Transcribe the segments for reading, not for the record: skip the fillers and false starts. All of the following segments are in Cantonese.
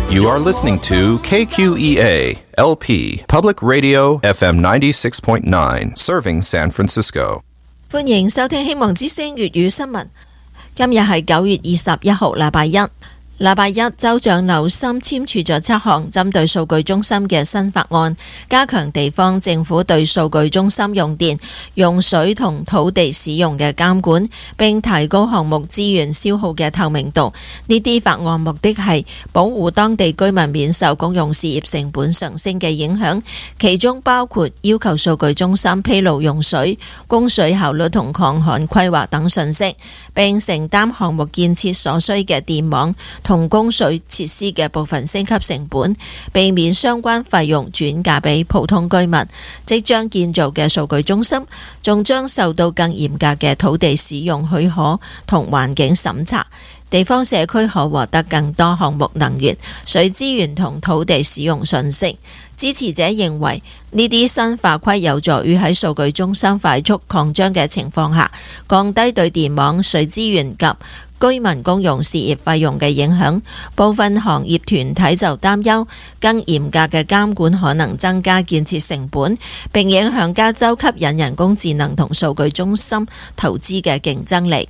You are listening to KQEA LP Public Radio FM 96.9, serving San Francisco. 歡迎收聽希望之聲粵語新聞。今日係9月21號，禮拜一。禮拜一，州長紐森簽署咗7項針對數據中心嘅新法案，加強地方政府對數據中心用電、用水同土地使用嘅監管，並提高項目資源消耗嘅透明度。呢啲法案目的係保護當地居民免受公用事業成本上升嘅影響，其中包括要求數據中心披露用水、供水效率同抗旱規劃等信息，並承擔項目建設所需嘅電網同供水設施嘅部分升級成本，避免相關費用轉嫁俾普通居民。即將建造嘅數據中心仲將受到更嚴格嘅土地使用許可同環境審查，地方社區可獲得更多項目能源、水資源同土地使用信息。支持者認為呢啲新法規有助於喺數據中心快速擴張嘅情況下，降低對電網、水資源及居民公用事業費用嘅影響。部分行業團體就擔憂更嚴格嘅監管可能增加建設成本，並影響加州吸引人工智能同數據中心投資嘅競爭力。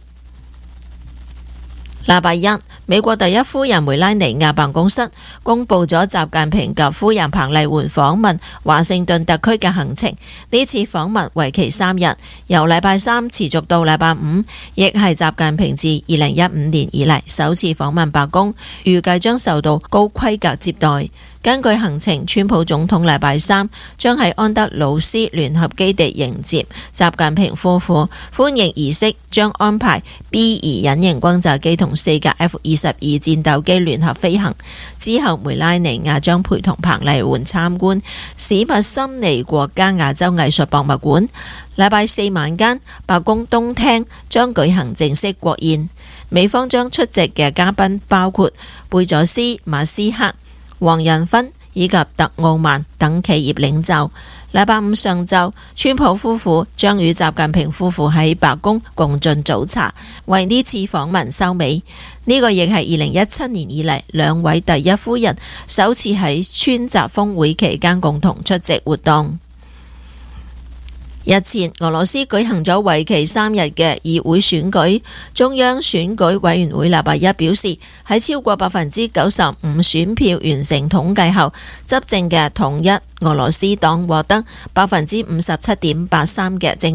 禮拜一，美國第一夫人梅拉尼亞辦公室公布咗習近平及夫人彭麗媛訪問華盛頓特區嘅行程。呢次訪問為期3日，由禮拜三持續到禮拜五，亦係習近平自2015年以嚟首次訪問白宮，預計將受到高規格接待。根據行程，川普總統禮拜三將喺安德魯斯聯合基地迎接習近平夫婦，歡迎儀式將安排 B-2隱形轟炸機同4架 F-22戰鬥機聯合飛行。之後，梅拉尼亞將陪同彭麗媛參觀史密森尼國家亞洲藝術博物館。禮拜四晚間，白宮東廳將舉行正式國宴，美方將出席嘅嘉賓包括貝佐斯、馬斯克、黃仁勳以及特奧曼等企業領袖。禮拜五上晝，川普夫婦將與習近平夫婦喺白宮共進早茶，為呢次訪問收尾。呢個亦係2017年以嚟兩位第一夫人首次喺川習峰會期間共同出席活動。日前，俄羅斯舉行咗為期3日嘅議會選舉，中央選舉委員會禮拜一表示，喺超過95%選票完成統計後，執政嘅統一俄羅斯黨獲得57.83%嘅政